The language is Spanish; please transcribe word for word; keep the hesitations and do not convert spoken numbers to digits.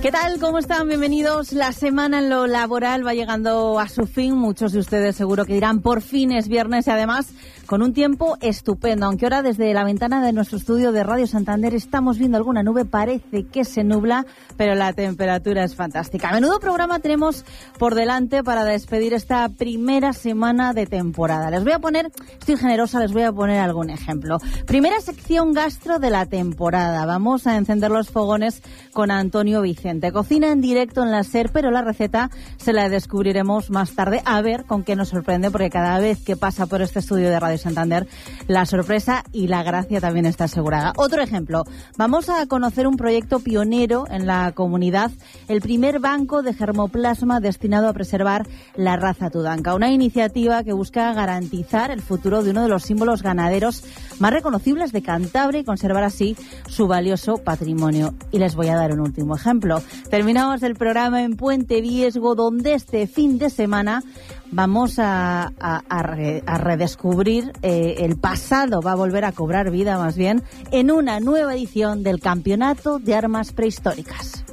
¿Qué tal? ¿Cómo están? Bienvenidos. La semana en lo laboral va llegando a su fin. Muchos de ustedes seguro que dirán por fin es viernes y además con un tiempo estupendo. Aunque ahora desde la ventana de nuestro estudio de Radio Santander estamos viendo alguna nube, parece que se nubla, pero la temperatura es fantástica. Menudo programa tenemos por delante para despedir esta primera semana de temporada. Les voy a poner, estoy generosa, les voy a poner algún ejemplo. Primera sección gastro de la temporada. Vamos a encender los fogones con Antonio Vicente. Cocina en directo en la SER, pero la receta se la descubriremos más tarde. A ver con qué nos sorprende, porque cada vez que pasa por este estudio de Radio Santander, la sorpresa y la gracia también está asegurada. Otro ejemplo, vamos a conocer un proyecto pionero en la comunidad, el primer banco de germoplasma destinado a preservar la raza tudanca, una iniciativa que busca garantizar el futuro de uno de los símbolos ganaderos más reconocibles de Cantabria y conservar así su valioso patrimonio. Y les voy a dar un último ejemplo. Terminamos el programa en Puente Viesgo, donde este fin de semana vamos a, a, a, re, a redescubrir eh, el pasado, va a volver a cobrar vida más bien, en una nueva edición del Campeonato de Armas Prehistóricas.